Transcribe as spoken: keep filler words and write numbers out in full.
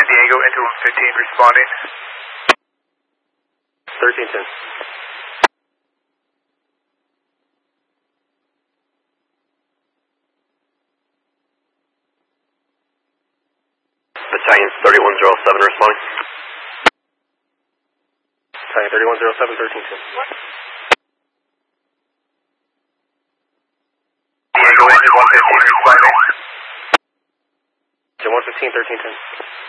Diego, into one fifteen, responding. thirteen ten. Battalion thirty-one oh seven responding. Battalion thirty-one oh seven, thirteen ten. Diego, into one fifteen, responding. one fifteen, thirteen ten.